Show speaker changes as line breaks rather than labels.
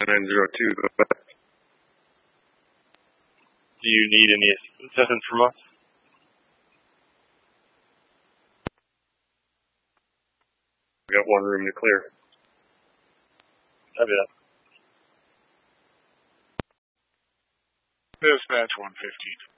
902.
Do you need any assistance from us?
We got one room to clear.
Copy that.
Dispatch 115.